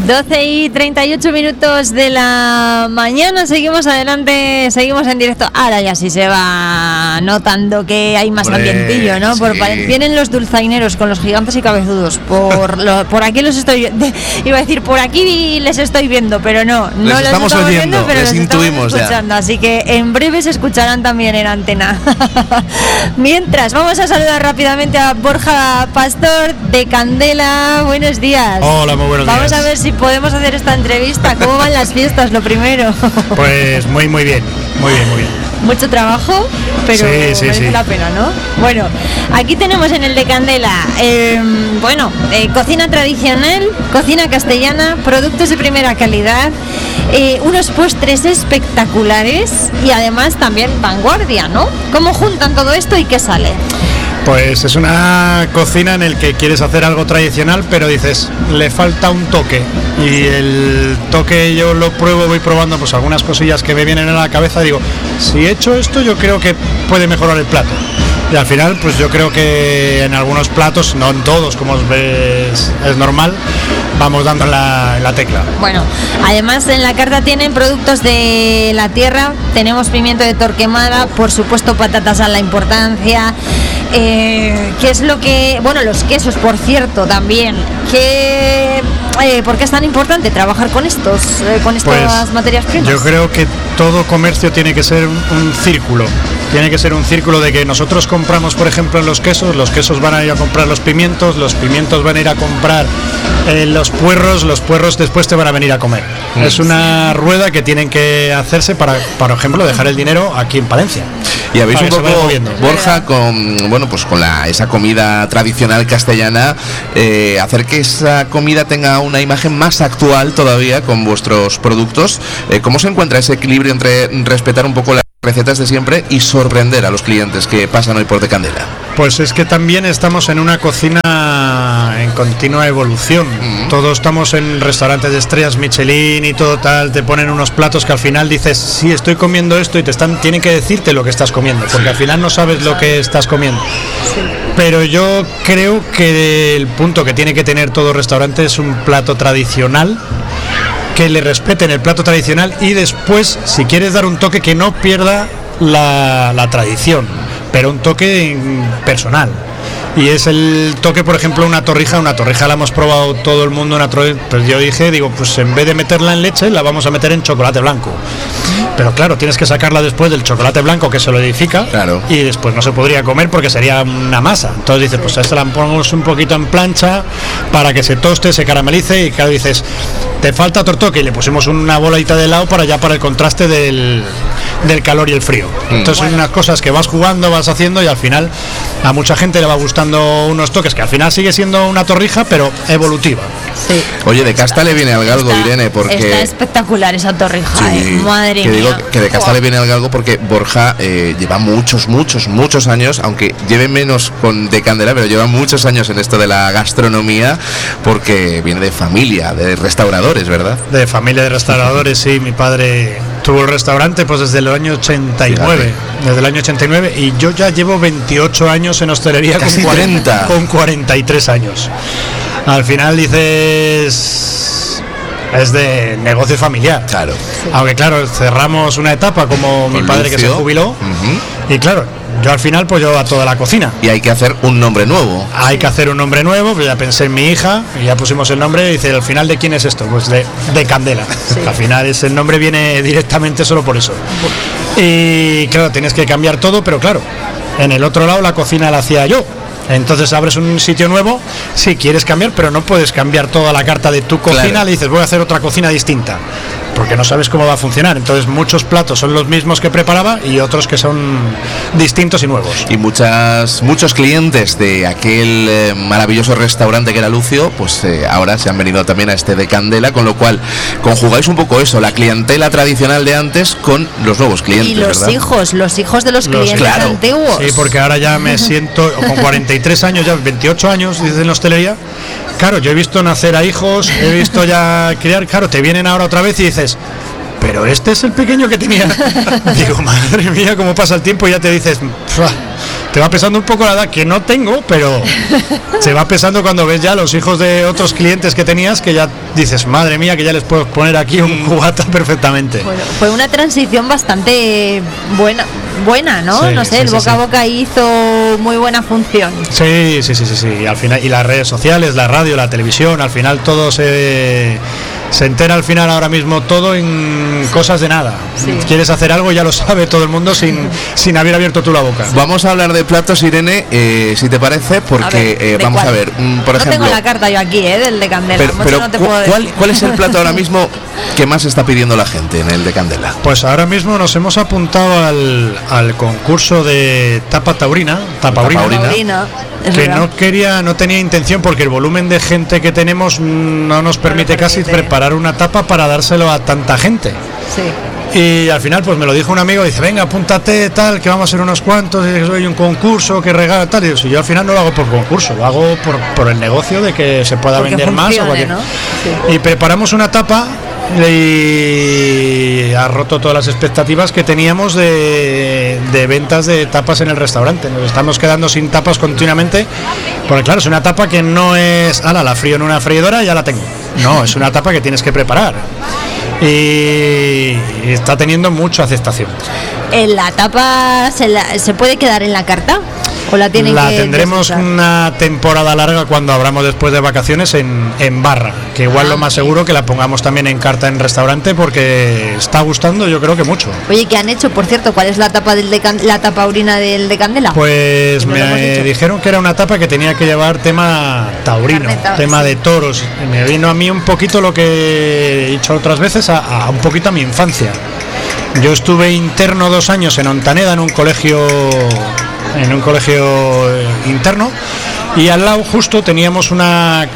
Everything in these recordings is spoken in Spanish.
12:38 de la mañana, seguimos adelante, seguimos en directo. Ahora ya sí se va notando que hay más ambientillo, ¿no? Sí. Vienen los dulzaineros con los gigantes y cabezudos. Por aquí los estoy, iba a decir, por aquí les estoy viendo, pero no los estamos oyendo, viendo, pero les los intuimos estamos escuchando, ya. Así que en breve se escucharán también en antena. Mientras, vamos a saludar rápidamente a Borja Pastor de Candela. Buenos días. Hola, muy buenos días. Vamos a ver si podemos hacer esta entrevista. ¿Cómo van las fiestas, lo primero? Pues muy bien. Mucho trabajo, pero merece la pena, ¿no? Bueno, aquí tenemos en el de Candela, cocina tradicional, cocina castellana, productos de primera calidad, unos postres espectaculares y además también vanguardia, ¿no? ¿Cómo juntan todo esto y qué sale? Pues es una cocina en el que quieres hacer algo tradicional, pero dices, le falta un toque. Y el toque yo lo pruebo, voy probando pues algunas cosillas que me vienen a la cabeza, digo, si he hecho esto yo creo que puede mejorar el plato. Y al final, pues yo creo que en algunos platos, no en todos, como ves, es normal, vamos dando en la tecla. Bueno, además en la carta tienen productos de la tierra, tenemos pimiento de Torquemada, por supuesto patatas a la importancia, ¿qué es lo que...? Bueno, los quesos, por cierto, también. ¿Por qué es tan importante trabajar con estas pues, materias primas? Yo creo que todo comercio tiene que ser un círculo. Tiene que ser un círculo de que nosotros compramos, por ejemplo, en los quesos van a ir a comprar los pimientos van a ir a comprar los puerros después te van a venir a comer. Es una rueda que tienen que hacerse para, por ejemplo, dejar el dinero aquí en Palencia. Y habéis un poco, Borja, con esa comida tradicional castellana, hacer que esa comida tenga una imagen más actual todavía con vuestros productos. ¿Cómo se encuentra ese equilibrio entre respetar un poco las recetas de siempre y sorprender a los clientes que pasan hoy por de Candela? Pues es que también estamos en una cocina en continua evolución. Todos estamos en restaurantes de estrellas Michelin y todo tal, te ponen unos platos que al final dices, sí, estoy comiendo esto y tienen que decirte lo que estás comiendo, porque al final no sabes lo que estás comiendo. Sí. Pero yo creo que el punto que tiene que tener todo restaurante es un plato tradicional, que le respeten el plato tradicional y después, si quieres dar un toque, que no pierda la tradición, pero un toque personal. Y es el toque, por ejemplo, una torrija la hemos probado todo el mundo, pues yo digo, pues en vez de meterla en leche, la vamos a meter en chocolate blanco. Pero claro, tienes que sacarla después del chocolate blanco que se lo edifica, claro. Y después no se podría comer porque sería una masa. Entonces dices, pues a esta la ponemos un poquito en plancha para que se toste, se caramelice y claro, dices, te falta otro toque y le pusimos una bolita de helado para el contraste del calor y el frío. Entonces son unas cosas que vas jugando, vas haciendo y al final a mucha gente le va gustando unos toques que al final sigue siendo una torrija pero evolutiva. Sí. Oye, de casta le viene al galgo, Irene, porque está espectacular esa torrija, sí, madre mía. Digo que de casta le viene al galgo porque Borja lleva muchos años, aunque lleve menos con de Candela, pero lleva muchos años en esto de la gastronomía porque viene de familia de restauradores, ¿verdad? De familia de restauradores, sí. Mi padre tuvo el restaurante pues desde el año 89. Fíjate. Desde el año 89 y yo ya llevo 28 años en hostelería. Casi con 30. Con 43 años. Al final dices, es de negocio familiar. Claro. Aunque claro, cerramos una etapa como mi padre que se jubiló. Y claro, yo al final pues yo a toda la cocina. Y hay que hacer un nombre nuevo. Hay que hacer un nombre nuevo, pues ya pensé en mi hija y ya pusimos el nombre y dice, ¿al final de quién es esto? Pues de Candela. Sí. Al final el nombre viene directamente solo por eso. Y claro, tienes que cambiar todo, pero claro, en el otro lado la cocina la hacía yo. Entonces abres un sitio nuevo, sí, quieres cambiar, pero no puedes cambiar toda la carta de tu cocina, claro. Le dices, voy a hacer otra cocina distinta, porque no sabes cómo va a funcionar. Entonces muchos platos son los mismos que preparaba y otros que son distintos y nuevos. Y muchos clientes de aquel maravilloso restaurante que era Lucio, pues ahora se han venido también a este de Candela, con lo cual conjugáis un poco eso, la clientela tradicional de antes con los nuevos clientes, y los ¿verdad? los hijos de los clientes claro. antiguos. Sí, porque ahora ya me siento con 43 años, ya 28 años, dices en la hostelería. Claro, yo he visto nacer a hijos, he visto ya criar, claro, te vienen ahora otra vez y dices, pero este es el pequeño que tenía. Digo, madre mía, cómo pasa el tiempo y ya te dices, te va pesando un poco la edad, que no tengo, pero se va pesando cuando ves ya los hijos de otros clientes que tenías, que ya dices, madre mía, que ya les puedo poner aquí un cubata perfectamente. Bueno, fue una transición bastante buena, ¿no? Sí, no sé, sí, el sí, boca a sí. boca hizo muy buena función. Sí. Y al final, y las redes sociales, la radio, la televisión, al final todo se entera al final ahora mismo todo en cosas de nada. Sí. Quieres hacer algo, ya lo sabe todo el mundo sin haber abierto tú la boca. Vamos a hablar de platos, Irene, si te parece, porque vamos a ver, por no ejemplo... tengo la carta yo aquí, del de Candela. Pero no te puedo decir. ¿cuál es el plato ahora mismo que más está pidiendo la gente en el de Candela? Pues ahora mismo nos hemos apuntado al concurso de tapa taurina, que no tenía intención, porque el volumen de gente que tenemos no nos permite casi preparar una tapa para dárselo a tanta gente. Sí. Y al final pues me lo dijo un amigo, dice, venga, apúntate, tal, que vamos a ser unos cuantos, y hay un concurso que regala, tal. Y yo, si yo al final no lo hago por concurso, lo hago por el negocio de que se pueda porque vender funcione, más o cualquier... ¿no? Sí. Y preparamos una tapa y ha roto todas las expectativas que teníamos de ventas de tapas en el restaurante. Nos estamos quedando sin tapas continuamente, porque claro, es una tapa que no es, la frío en una freidora, ya la tengo. No, es una tapa que tienes que preparar. Y está teniendo mucha aceptación. ¿La tapa se puede quedar en la carta? ¿O la tienen La que tendremos desechar? una temporada larga cuando abramos después de vacaciones en barra, que igual lo más seguro que la pongamos también en carta en restaurante, porque está gustando, yo creo que mucho. Oye, ¿qué han hecho, por cierto? ¿Cuál es la tapa la tapaurina del de Candela? Pues ¿No lo hemos me dicho? dijeron que era una tapa que tenía que llevar tema taurino, tema de toros. Me vino a mí un poquito lo que he dicho otras veces, a un poquito a mi infancia. Yo estuve interno 2 años en Ontaneda, en un colegio interno, y al lado teníamos una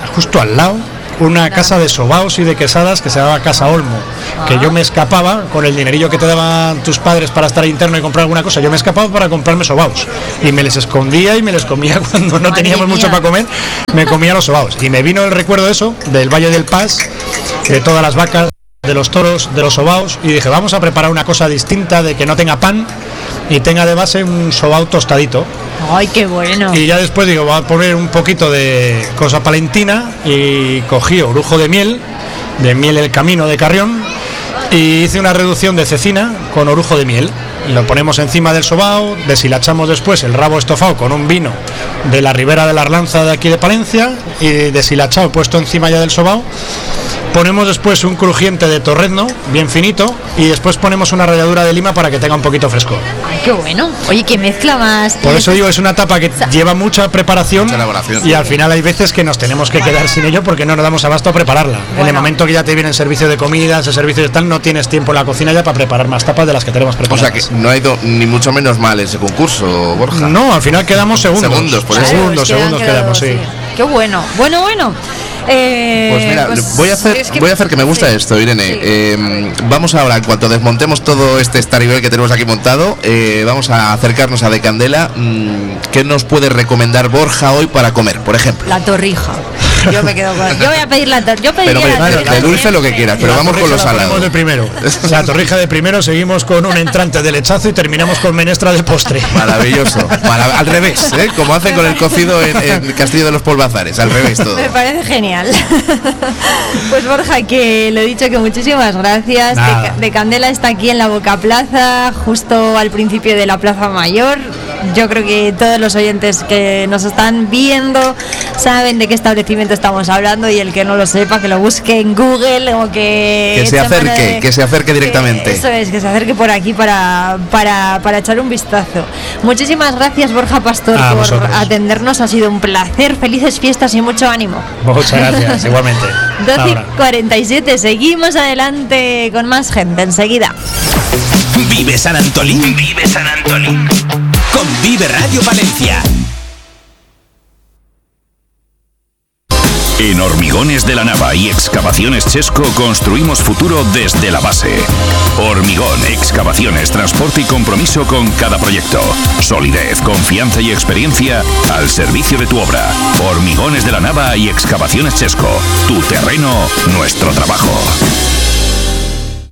casa de sobaos y de quesadas que se llamaba Casa Olmo, que yo me escapaba con el dinerillo que te daban tus padres para estar interno y comprar alguna cosa. Yo me escapaba para comprarme sobaos y me les escondía y me les comía cuando no teníamos mucho para comer. Me comía los sobaos y me vino el recuerdo de eso, del Valle del Paz, de todas las vacas, de los toros, de los sobaos, y dije, vamos a preparar una cosa distinta, de que no tenga pan y tenga de base un sobao tostadito. ¡Ay, qué bueno! Y ya después digo, voy a poner un poquito de cosa palentina, y cogí orujo de miel El Camino de Carrión, y hice una reducción de cecina con orujo de miel. Lo ponemos encima del sobao, deshilachamos después el rabo estofado con un vino de la Ribera de la Arlanza de aquí de Palencia, y deshilachado puesto encima ya del sobao. Ponemos después un crujiente de torrezno, bien finito, y después ponemos una ralladura de lima para que tenga un poquito fresco. ¡Ay, qué bueno! Oye, qué mezcla más. Por eso digo, es una tapa que lleva mucha preparación, mucha elaboración, y al final hay veces que nos tenemos que quedar sin ello porque no nos damos abasto a prepararla. En el momento que ya te viene el servicio de comidas, el servicio de tal, no tienes tiempo en la cocina ya para preparar más tapas de las que tenemos preparadas. O sea que no ha ido ni mucho menos mal ese concurso, Borja. No, al final quedamos segundos. Por eso. Segundos quedamos, sí. Qué bueno. Bueno. Pues mira, voy a hacer que me gusta esto, Irene. Sí. Vamos ahora, en cuanto desmontemos todo este staribel que tenemos aquí montado, vamos a acercarnos a De Candela. ¿Qué nos puede recomendar Borja hoy para comer, por ejemplo? La torrija. Yo me quedo con... Yo voy a pedir la torrija. Yo pediría Pero la torrija. de dulce lo que quieras, pero vamos con lo salado. De primero. La torrija de primero, seguimos con un entrante de lechazo y terminamos con menestra de postre. Maravilloso. Al revés, como hacen con el cocido en Castillo de los Polvazares, al revés todo. Me parece genial. Pues Borja, que lo he dicho, que muchísimas gracias. De Candela está aquí en la Boca Plaza, justo al principio de la Plaza Mayor. Yo creo que todos los oyentes que nos están viendo saben de qué establecimiento estamos hablando, y el que no lo sepa, que lo busque en Google o que se acerque directamente. Eso es, que se acerque por aquí para echar un vistazo. Muchísimas gracias, Borja Pastor, por vosotros. Atendernos. Ha sido un placer. Felices fiestas y mucho ánimo. Muchas gracias, igualmente. 12:47, seguimos adelante con más gente enseguida. Vive San Antolín, vive San Antolín. Con Vive Radio Valencia. En Hormigones de la Nava y Excavaciones Chesco construimos futuro desde la base. Hormigón, excavaciones, transporte y compromiso con cada proyecto. Solidez, confianza y experiencia al servicio de tu obra. Hormigones de la Nava y Excavaciones Chesco. Tu terreno, nuestro trabajo.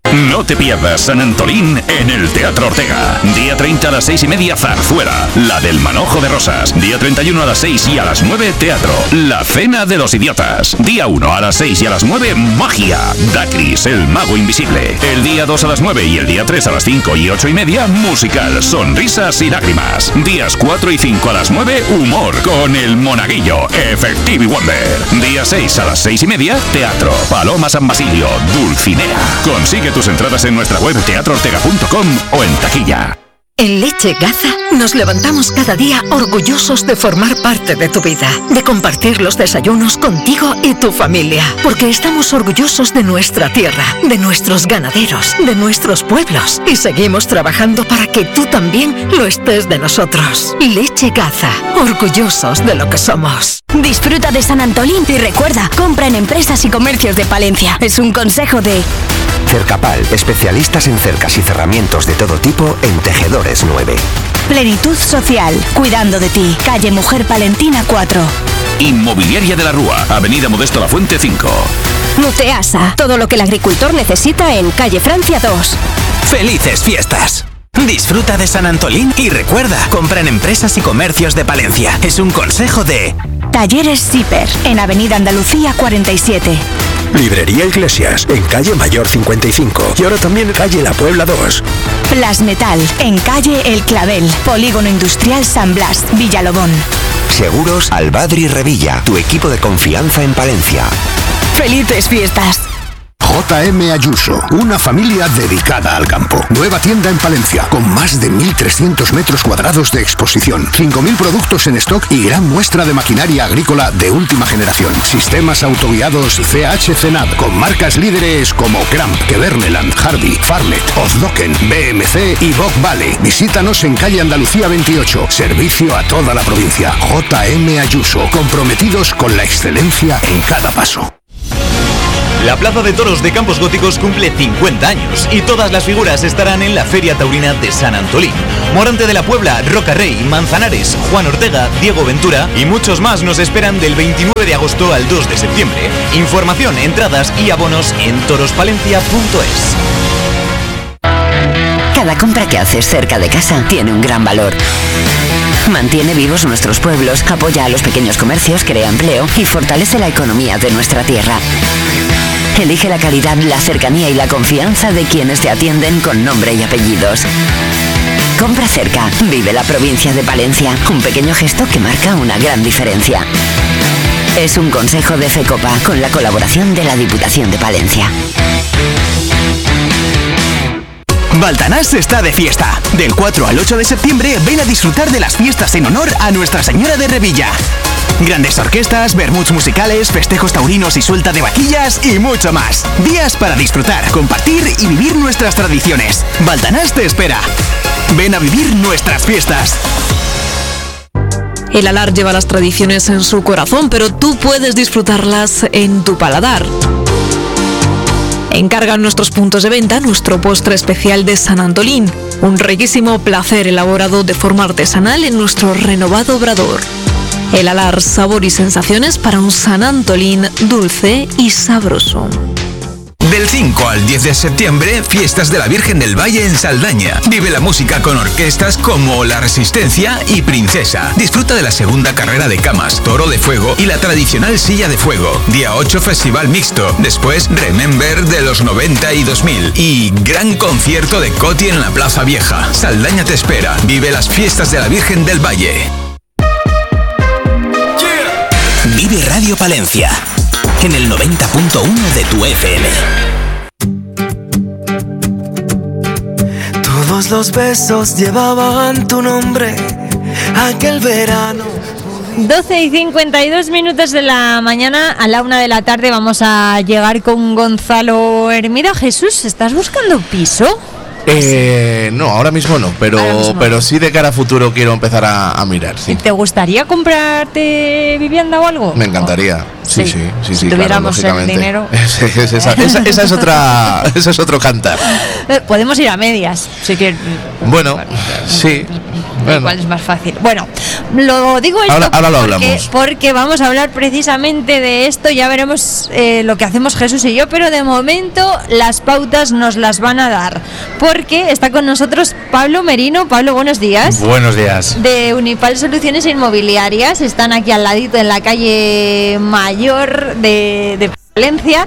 No te pierdas San Antolín en el Teatro Ortega. Día 30 a las 6:30, Zarzuela, la del Manojo de Rosas. Día 31 a las 6 y a las 9, Teatro, La Cena de los Idiotas. Día 1 a las 6 y a las 9, Magia, Dacris, el Mago Invisible. El día 2 a las 9 y el día 3 a las 5 y 8:30, musical, Sonrisas y Lágrimas. Días 4 y 5 a las 9, Humor con el Monaguillo, Effective Wonder. Día 6 a las 6:30, Teatro, Paloma San Basilio, Dulcinea. Consigue tus entradas en nuestra web teatroortega.com o en taquilla. En Leche Gaza nos levantamos cada día orgullosos de formar parte de tu vida, de compartir los desayunos contigo y tu familia, porque estamos orgullosos de nuestra tierra, de nuestros ganaderos, de nuestros pueblos y seguimos trabajando para que tú también lo estés de nosotros. Leche Gaza, orgullosos de lo que somos. Disfruta de San Antolín y recuerda, compra en empresas y comercios de Palencia. Es un consejo de Cercapal, especialistas en cercas y cerramientos de todo tipo en Tejedores 9. Plenitud Social, cuidando de ti. Calle Mujer Palentina 4. Inmobiliaria de la Rúa, Avenida Modesto Lafuente 5. Nuteasa, todo lo que el agricultor necesita en Calle Francia 2. ¡Felices fiestas! Disfruta de San Antolín y recuerda, compra en empresas y comercios de Palencia. Es un consejo de Talleres Zipper, en Avenida Andalucía 47. Librería Iglesias, en Calle Mayor 55 y ahora también Calle La Puebla 2. Plasmetal, en Calle El Clavel, Polígono Industrial San Blas, Villalobón. Seguros Albadri Revilla, tu equipo de confianza en Palencia. ¡Felices fiestas! JM Ayuso, una familia dedicada al campo. Nueva tienda en Palencia, con más de 1.300 metros cuadrados de exposición, 5.000 productos en stock y gran muestra de maquinaria agrícola de última generación. Sistemas autoguiados CH-CENAD, con marcas líderes como Cramp, Keverneland, Harvey, Farlet, Ozloken, BMC y Bock Valley. Visítanos en calle Andalucía 28. Servicio a toda la provincia. JM Ayuso, comprometidos con la excelencia en cada paso. La Plaza de Toros de Campos Góticos cumple 50 años y todas las figuras estarán en la Feria Taurina de San Antolín. Morante de la Puebla, Roca Rey, Manzanares, Juan Ortega, Diego Ventura y muchos más nos esperan del 29 de agosto al 2 de septiembre. Información, entradas y abonos en torospalencia.es. Cada compra que haces cerca de casa tiene un gran valor. Mantiene vivos nuestros pueblos, apoya a los pequeños comercios, crea empleo y fortalece la economía de nuestra tierra. Elige la calidad, la cercanía y la confianza de quienes te atienden con nombre y apellidos. Compra cerca, vive la provincia de Palencia. Un pequeño gesto que marca una gran diferencia. Es un consejo de FECOPA con la colaboración de la Diputación de Palencia. Baltanás está de fiesta. Del 4 al 8 de septiembre ven a disfrutar de las fiestas en honor a Nuestra Señora de Revilla. Grandes orquestas, vermuts musicales, festejos taurinos y suelta de vaquillas y mucho más. Días para disfrutar, compartir y vivir nuestras tradiciones. Baltanás te espera. Ven a vivir nuestras fiestas. El Alar lleva las tradiciones en su corazón, pero tú puedes disfrutarlas en tu paladar. Encarga en nuestros puntos de venta nuestro postre especial de San Antolín, un riquísimo placer elaborado de forma artesanal en nuestro renovado obrador. El Alar, sabor y sensaciones para un San Antolín dulce y sabroso. Del 5 al 10 de septiembre, Fiestas de la Virgen del Valle en Saldaña. Vive la música con orquestas como La Resistencia y Princesa. Disfruta de la segunda carrera de camas, toro de fuego y la tradicional silla de fuego. Día 8, Festival Mixto. Después, Remember de los 90 y 2000. Y gran concierto de Coti en la Plaza Vieja. Saldaña te espera. Vive las Fiestas de la Virgen del Valle. Vive Radio Palencia en el 90.1 de tu FM. Todos los besos llevaban tu nombre aquel verano. 12 y 52 minutos de la mañana, a la 1 de la tarde vamos a llegar con Gonzalo Hermida. Jesús, ¿estás buscando piso? No, ahora mismo no, pero sí de cara a futuro quiero empezar a mirar. Sí. ¿Te gustaría comprarte vivienda o algo? Me encantaría. Sí, si tuviéramos claro, el dinero. Esa es otra, ese es otro cantar. Podemos ir a medias, si quieres. Bueno, sí. ¿Cuál es más fácil? Bueno, lo digo esto ahora lo hablamos. Porque vamos a hablar precisamente de esto. Ya veremos lo que hacemos Jesús y yo, pero de momento las pautas nos las van a dar. Porque está con nosotros Pablo Merino. Pablo, buenos días. Buenos días. De Unipal Soluciones Inmobiliarias. Están aquí al ladito en la calle Mayor de Palencia,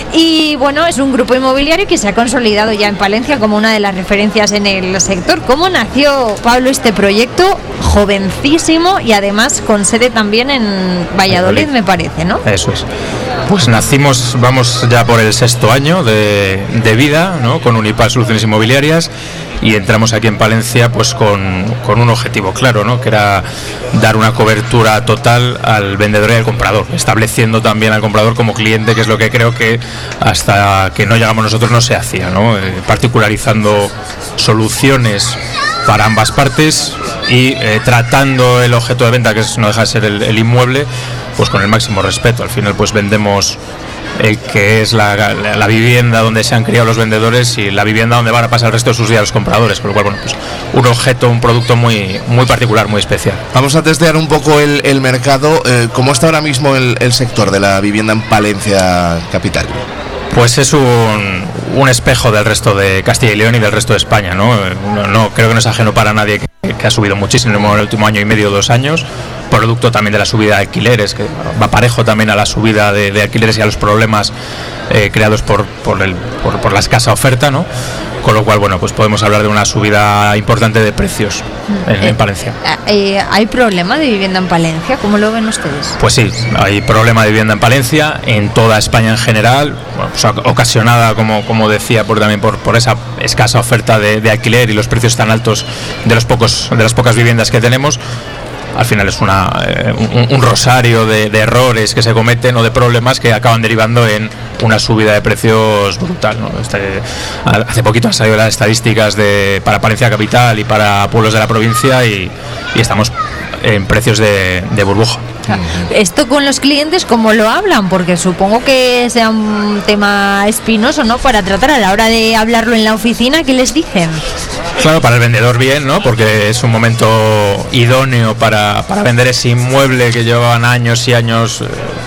y bueno, es un grupo inmobiliario que se ha consolidado ya en Palencia como una de las referencias en el sector. ¿Cómo nació, Pablo, este proyecto jovencísimo y además con sede también en Valladolid, me parece, ¿no? Eso es. Pues nacimos, vamos ya por el 6º año de vida, ¿no? Con Unipal Soluciones Inmobiliarias, y entramos aquí en Palencia pues con un objetivo claro, ¿no? Que era dar una cobertura total al vendedor y al comprador, estableciendo también al comprador como cliente, que es lo que creo que hasta que no llegamos nosotros no se hacía, ¿no? Particularizando soluciones para ambas partes y tratando el objeto de venta, que no deja de ser el inmueble, pues con el máximo respeto. Al final pues vendemos que es la vivienda donde se han criado los vendedores y la vivienda donde van a pasar el resto de sus días los compradores, con lo cual, bueno, pues un objeto, un producto muy particular, muy especial. Vamos a testear un poco el mercado. ¿Cómo está ahora mismo el sector de la vivienda en Palencia capital? Pues es un espejo del resto de Castilla y León y del resto de España, ¿no? No creo que no es ajeno para nadie que ha subido muchísimo en el último año y medio, 2 años, producto también de la subida de alquileres, que va parejo también a la subida de alquileres y a los problemas creados por la escasa oferta, ¿no? Con lo cual, bueno, pues podemos hablar de una subida importante de precios en Palencia. ¿Hay problema de vivienda en Palencia? ¿Cómo lo ven ustedes? Pues sí, hay problema de vivienda en Palencia, en toda España en general, bueno, pues ocasionada, como decía, también por esa escasa oferta de alquiler y los precios tan altos de las pocas viviendas que tenemos. Al final es un rosario de errores que se cometen o de problemas que acaban derivando en una subida de precios brutal, ¿no? Hace poquito han salido las estadísticas para Palencia capital y para pueblos de la provincia y estamos en precios de burbuja. Esto con los clientes, ¿cómo lo hablan? Porque supongo que sea un tema espinoso, ¿no? Para tratar a la hora de hablarlo en la oficina, ¿qué les dicen? Claro, para el vendedor bien, ¿no? Porque es un momento idóneo para vender ese inmueble que llevan años y años